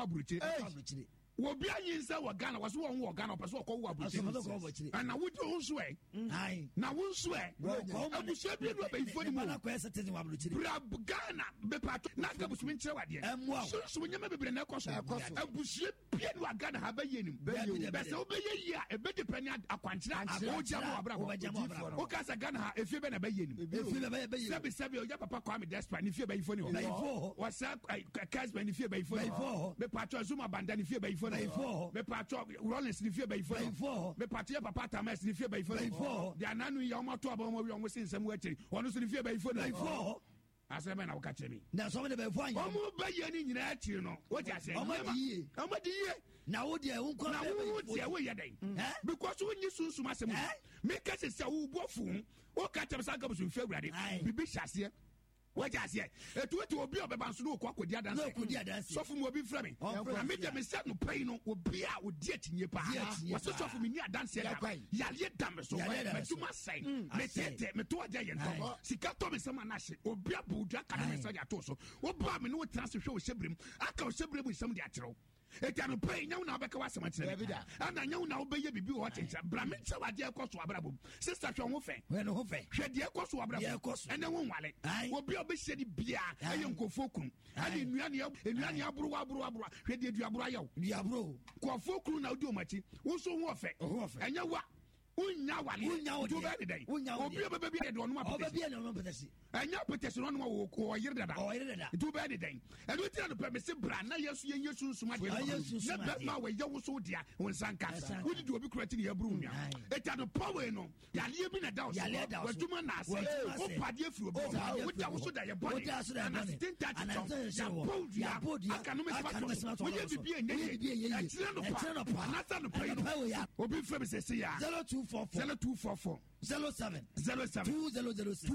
aburuchire wo bia yinsa wa Ghana was won wo Ghana person ko wo aburuchire ana wo do nso na wo nso aburuchire bi no be ifoni mu na ko citizen wa aburuchire bra Ghana be pato na ka busumi nkyere wade so nyama bebre na ekoso aburuchire bi no Ghana ha ba yenim be se wo be ye ya e be depend akwankyere wo jamo abra wo ka sa Ghana ha efie be na ba yenim sebe o ja papa kwa me despa ni fie ba ifoni ho wasa kasba ni fie ba ifoni be pato Zuma banda ni fie ba ifoni me pato Rollins ni fie ba ifoni me pato papa Tamas ni fie ba ifoni dia nanu ya o mato aba mo wi o sinsem wachiri ono so ni fie ba ifoni asebe na wakache mi na so me be fo anya omo ba ye ni nyina achiri no wo ja se omo di ye na wo dia wo na wo dia wo ye den because wo nyi sunsun asem me ka se wo bofu wo ka tem sa gabusu fe awurade bibi hyase wajase etu obi obeba nso no kwakodi adanse sofu mu obi fra me me de me set no pay no obi a odi atinye pa waso sofu me ni adanse ya yale dam so me tuma sai me tete me to aja yen to sika to me sama na hye obi abudu aka na me sa ya to so wo ba me no transfer hwe o hyebrem aka o hyebrem nsam de akyerɛw etiano pay nyawo na obeka wasema kyerɛ ana nyawo na obeye bibi ho kyerɛ bra me nkyɛ wade ekoso abrabom sister hwe ho fe hwe de ekoso abrabom ene wo nwale obi obehye di bia eye nkofo kunu ani enuane aburu hwe de du aburu ayawo kofo kunu na odi omachi wo so ho fe enye wa unya wale to be de dai obi obebi de ono apetesi anya petesi no no wo yire dada to be de dai e do tira no permise bra na yesu nsuma de na be ma we ye wo so dia won sanka wo di obi kurati ne yabru nwa eta no power no yale bi na da so waduma na ase wo pade afiri obi wo ja wo so da ye body na stinta ya body aka no me sma wo ye bibi enye e tira no pa na sa no pa obi frɛ me sɛ ya 0244 07 2006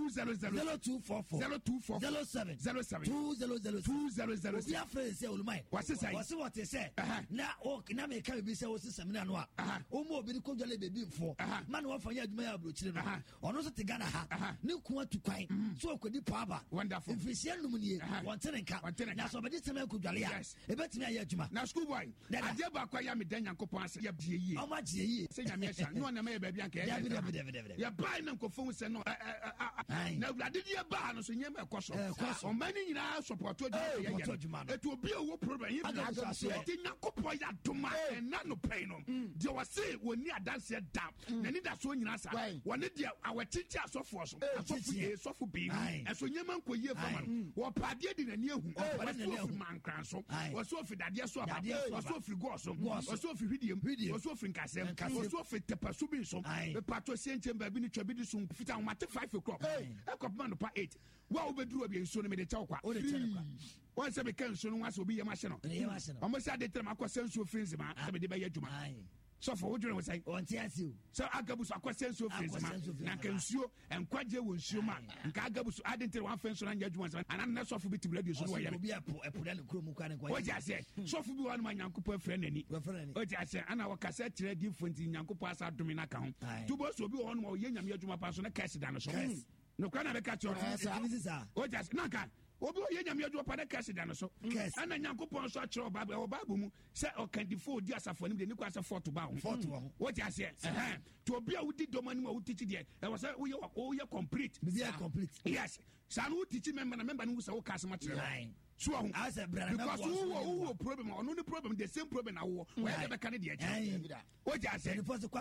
0244 07 2006 obi afre se olumai wase wote se na o na me ka bi se wo se semina no a o mo obi ko dwale bebi mfo ma na wo fa ya adwuma ya abrochire no ono so te Ghana ha ne ku atu kwan so okodi paaba wonderful mfisia num nie wonte nka na so be de sema ku dwale ya e betimi ya adwuma na school boy ade ba kwa ya me dan yankopon ase ya bie yie o ma gye yie se nyame hya no na me ya baabi anka ya bai na nkofo se no na awurade dia ba no so nyema ekoso o mani nyina support de ya etu obi owo problem ye bi ati nyankopon ya doma na no pay no de wase woni adanse da na ni da so nyina sa woni de awatichi asofo so asofo bi eso nyema nkoyie fama no wo pade de nani ehu wo mankran so wo so fi dade so aba wo so fi go so wo so fi hwidiem wo so fi nkasem wo so fi tepasu bi so be pato senche ba bi ni twa bi di so fita o mate 5 o'clock ekopman no pa 8 wa obeduru obi enso no me de cha kwa wọ́n sẹ́bi kẹ́ nsọ́nù wọn sọ obi yẹ ma ṣe no ọmọ sẹ́ adé tẹ̀lé ma kọ́ sẹ́nsu fírínsì ma sẹ́bi de bẹ́ yẹ juma sọfọ o jùlọ wọ́n sẹ́yìn ọ̀ntí àti o sẹ́ agabusu akọ́ sẹ́nsu fírínsì ma na nkẹ́ nsuo nkwajẹ wọ nsuo ma nkẹ́ agabusu adé tẹ̀lé wọn fẹ́ nsọ́nù anyẹ juma sẹ́yìn anan nẹ́ sọfọ bi ti wúlẹ̀ di nsọ́nù wọ̀ yẹ obi ẹ̀pọ̀dá ni kúrò mu kọ́ ni o jẹ́ àṣẹ sọfọ bi wọn ma nyankopọ̀ efirẹ nani o jẹ́ àṣẹ ana wọ kasẹ́ tirẹ̀ di fúnti nyankopọ̀ asa dumi na kan tubo so obi wọn ma o yẹ nyàmú yẹ juma pa so ne kẹ́sì dànù so nukura na bẹ ká tiọ o jẹ́ àṣẹ nanka obi o ye nyame adwo pa na kase da no so ana nyankopon so akire obabu mu se okandifo di asafo anim de ni kwa se forto ba ho wo ti ase to obi a wudi domani ma wutichi de e wo se wo ye complete yes san wo tichi member na member no so wo kase ma kire so because who problem or no problem the same problem na wo we be kan de eche o ja se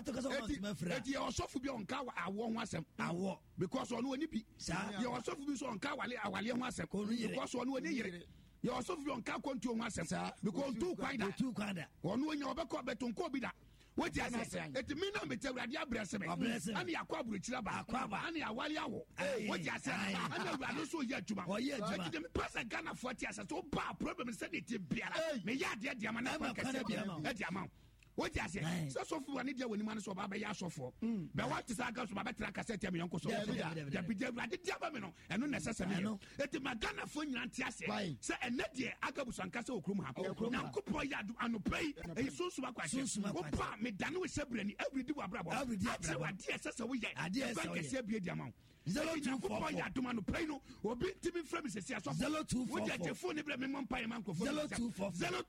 eti e osofu bi onka awo ho asem awo because ono oni bi ye osofu bi so onka awale ho asem because ono oni yire ye osofu bi onka kontu ho asem because two kwanda ono onya obekọ betonko bi da what you say it mean na mete urade abrese me ani yakwa aburuchira ba ani awali awo what you say ani urade so ye adwuma eti me pasa Ghana 40 asa so ba problem say it biara me ya de ama na kwa kase biara e de ama what you say so fu ani dia woni man so ba ya sofo be what is aga so ba betra cassette me yonko so da bi dia urade dia ba me no eno necessary eti ma Ghana fo nyina ntia se se ene de aga busanka se okrum ha na nkopọ ya anopei e so so ba kwase wo pa me dane we sebrani every day wabrabo ati wade esese wo ye ba kase bia dia ma 0244 ya duma no pei no obi ntimi frame sese aso 0244 wo je phone bre me mon pa man ko phone 0244